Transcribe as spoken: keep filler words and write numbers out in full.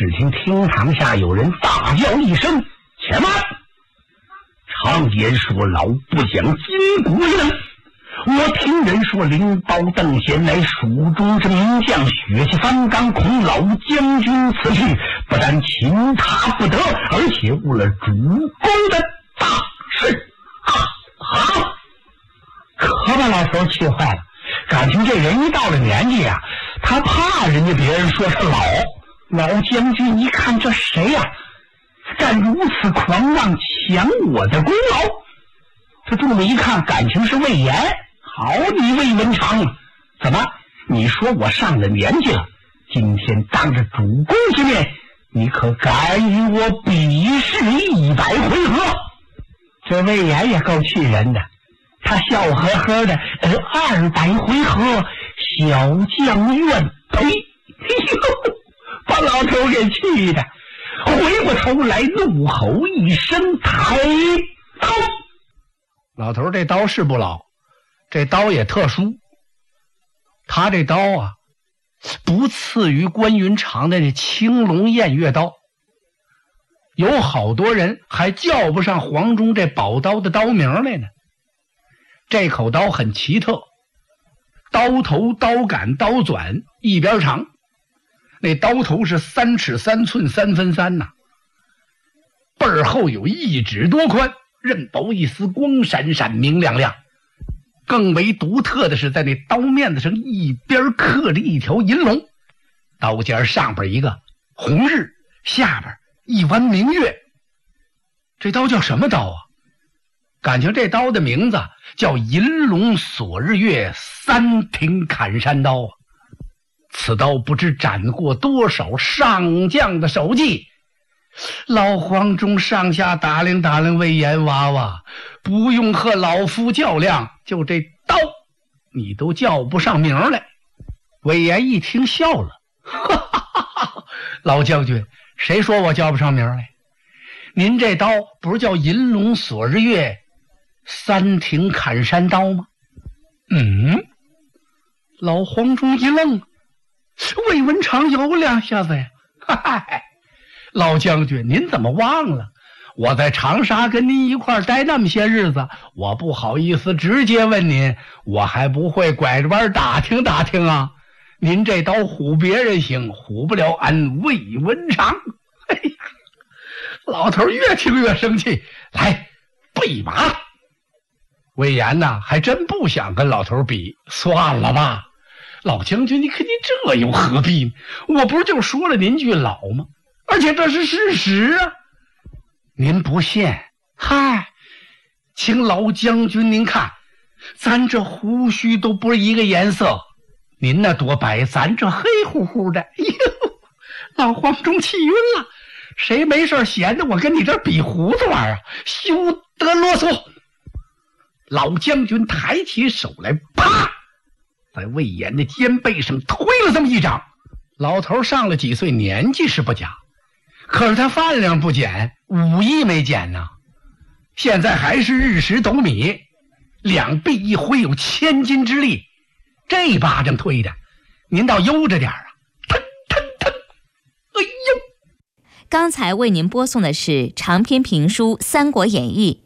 只听厅堂下有人大叫一声：“且慢！常言说老不讲筋骨人，我听人说灵包邓贤乃蜀中之名将，血气方刚，恐老将军此去不但擒他不得，而且误了主公的大事。啊啊！”可把老头气坏了，感情这人一到了年纪啊，他怕人家别人说他老。老将军一看这谁呀、啊，敢如此狂妄抢我的功劳？他这么一看，感情是魏延。好你魏文长，怎么你说我上了年纪了，今天当着主公之面，你可敢与我比试一百回合？这魏延也够气人的，他笑呵呵的，呃，二百回合，小将愿赔。把老头给气的，回过头来怒吼一声：“抬刀！”老头这刀是不老，这刀也特殊。他这刀啊，不次于关云长的这青龙偃月刀。有好多人还叫不上黄忠这宝刀的刀名来呢。这口刀很奇特，刀头、刀杆、刀转一边长。那刀头是三尺三寸三分三呐、啊，背儿后有一指多宽，刃薄一丝，光闪闪明亮亮。更为独特的是，在那刀面子上一边刻着一条银龙，刀尖上边一个红日，下边一弯明月。这刀叫什么刀啊？感情这刀的名字叫银龙锁日月三挺砍山刀啊。此刀不知斩过多少上将的手迹。老黄忠上下打量打量魏延娃娃，不用和老夫较量，就这刀你都叫不上名来。魏延一听笑了，哈哈哈哈，老将军，谁说我叫不上名来？您这刀不是叫银龙锁日月三挺砍山刀吗？嗯，老黄忠一愣，魏文长有两下子呀！嗨，老将军，您怎么忘了？我在长沙跟您一块待那么些日子，我不好意思直接问您，我还不会拐着弯打听打听啊。您这刀唬别人行，唬不了俺魏文长。哎呀，老头越听越生气，来备马。魏延呐，还真不想跟老头比，算了吧。老将军，你可你这又何必呢？我不是就说了您句老吗？而且这是事实啊！您不信？嗨，请老将军您看，咱这胡须都不是一个颜色，您那多白，咱这黑乎乎的。哟，老黄忠气晕了，谁没事闲的我跟你这比胡子玩啊？休得啰嗦！老将军抬起手来，啪！在魏延的肩背上推了这么一掌。老头上了几岁，年纪是不假，可是他饭量不减，武艺没减呢。现在还是日食斗米，两臂一挥有千斤之力，这巴掌推的您倒悠着点啊！腾腾腾！哎呦！ 刚才为您播送的是长篇评书《三国演义》，